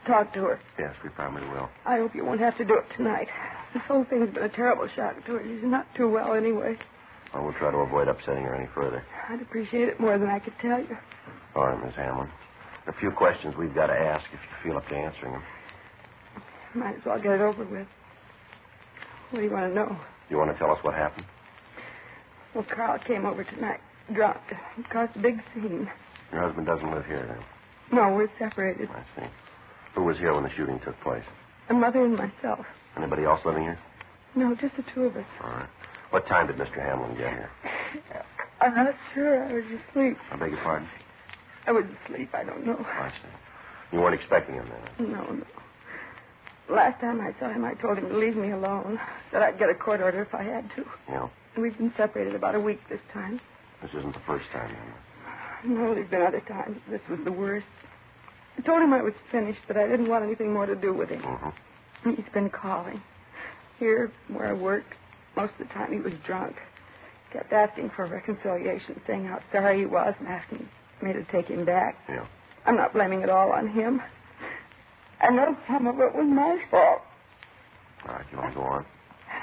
talk to her. Yes, we probably will. I hope you won't have to do it tonight. This whole thing's been a terrible shock to her. She's not too well anyway. Well, we'll try to avoid upsetting her any further. I'd appreciate it more than I could tell you. All right, Miss Hamlin. A few questions we've got to ask if you feel up to answering them. Might as well get it over with. What do you want to know? You want to tell us what happened? Well, Carl came over tonight, drunk. He caused a big scene. Your husband doesn't live here, then? No, we're separated. I see. Who was here when the shooting took place? A mother and myself. Anybody else living here? No, just the two of us. All right. What time did Mr. Hamlin get here? I'm not sure. I was asleep. I beg your pardon? I was asleep. I don't know. I see. You weren't expecting him then? No. Last time I saw him, I told him to leave me alone. Said I'd get a court order if I had to. Yeah. We've been separated about a week this time. This isn't the first time, then? No, there's been other times. This was the worst. I told him I was finished, but I didn't want anything more to do with him. Mm-hmm. He's been calling. Here, where I work, most of the time he was drunk. Kept asking for reconciliation, saying how sorry he was and asking me to take him back. Yeah. I'm not blaming it all on him. I know some of it was my fault. All right, you want to go on?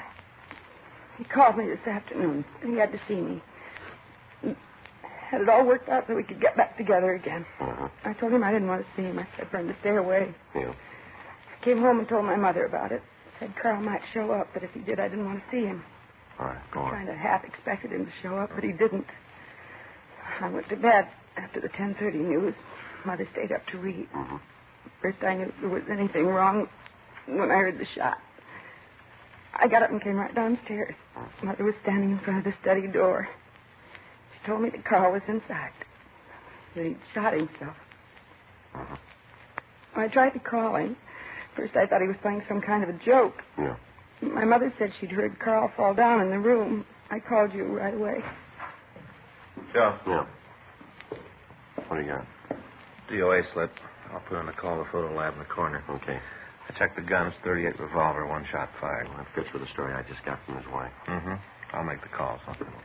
He called me this afternoon, and he had to see me. He had it all worked out so we could get back together again. Uh-huh. I told him I didn't want to see him. I said for him to stay away. Yeah. I came home and told my mother about it. Said Carl might show up, but if he did, I didn't want to see him. All right, go I on. kind of half expected him to show up, but he didn't. I went to bed after the 10:30 news. Mother stayed up to read. Mm-hmm. First I knew there was anything wrong when I heard the shot. I got up and came right downstairs. Mother was standing in front of the study door. She told me that Carl was inside, that he'd shot himself. Uh-huh. When I tried to call him, first I thought he was playing some kind of a joke. Yeah. My mother said she'd heard Carl fall down in the room. I called you right away. Joe. Yeah. What do you got? DOA slip. I'll put in a call to the photo lab in the corner. Okay. I checked the guns, 38 revolver, one shot fired. Well, that fits with the story I just got from his wife. Mm-hmm. I'll make the call.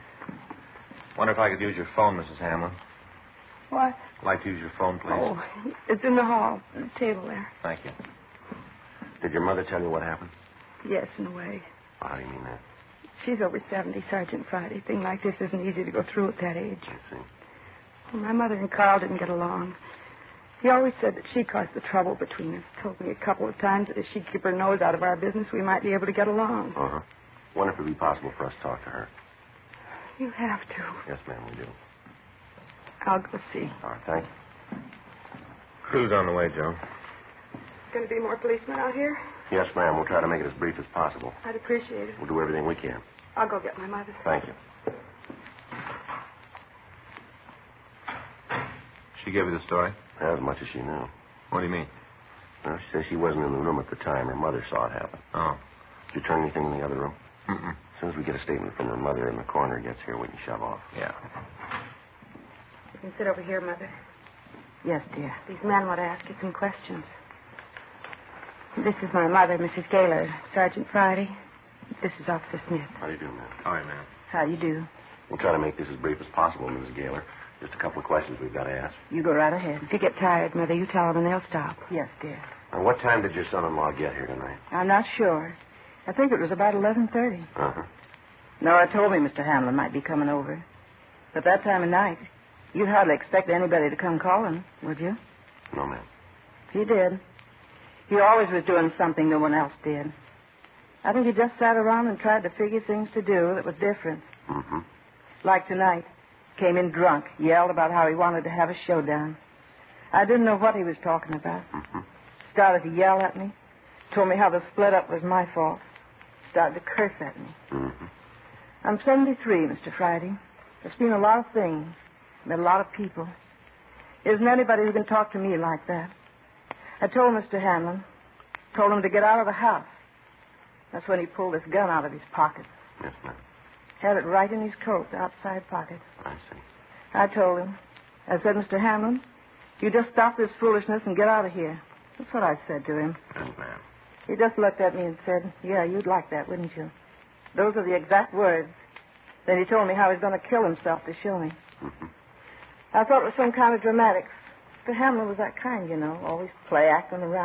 Wonder if I could use your phone, Mrs. Hamlin. What? Like to use your phone, please? Oh, it's in the hall, the table there. Thank you. Did your mother tell you what happened? Yes, in a way. Well, how do you mean that? She's over 70, Sergeant Friday. Thing like this isn't easy to go through at that age. I see. Well, my mother and Carl didn't get along. He always said that she caused the trouble between us. Told me a couple of times that if she'd keep her nose out of our business, we might be able to get along. Uh-huh. Wonder if it'd be possible for us to talk to her. You have to. Yes, ma'am, we do. I'll go see. All right, thank you. Crew's on the way, Joe. Going to be more policemen out here? Yes, ma'am. We'll try to make it as brief as possible. I'd appreciate it. We'll do everything we can. I'll go get my mother. Thank you. She gave you the story? As much as she knew. What do you mean? Well, she says she wasn't in the room at the time. Her mother saw it happen. Oh. Did you turn anything in the other room? Mm-mm. As soon as we get a statement from her mother and the coroner gets here, we can shove off. Yeah. You can sit over here, Mother. Yes, dear. These men want to ask you some questions. This is my mother, Mrs. Gaylor. Sergeant Friday. This is Officer Smith. How do you do, ma'am? All right, man. How you do? We'll try to make this as brief as possible, Mrs. Gaylor. Just a couple of questions we've got to ask. You go right ahead. If you get tired, Mother, you tell them and they'll stop. Yes, dear. Now, what time did your son-in-law get here tonight? I'm not sure. I think it was about 11:30. Uh-huh. Nora told me Mr. Hamlin might be coming over. But that time of night, you'd hardly expect anybody to come calling, would you? No, ma'am. He did. He always was doing something no one else did. I think he just sat around and tried to figure things to do that was different. Mm-hmm. Like tonight. Came in drunk, yelled about how he wanted to have a showdown. I didn't know what he was talking about. Mm-hmm. Started to yell at me. Told me how the split up was my fault. Started to curse at me. Mm-hmm. I'm 73, Mr. Friday. I've seen a lot of things. Met a lot of people. Isn't anybody who can talk to me like that. I told Mr. Hamlin. Told him to get out of the house. That's when he pulled this gun out of his pocket. Yes, ma'am. Had it right in his coat, the outside pocket. I see. I told him. I said, Mr. Hamlin, you just stop this foolishness and get out of here. That's what I said to him. Yes, ma'am. He just looked at me and said, yeah, you'd like that, wouldn't you? Those are the exact words. Then he told me how he's going to kill himself to show me. Mm-hmm. I thought it was some kind of dramatics. Mr. Hamlin was that kind, you know, always play acting around.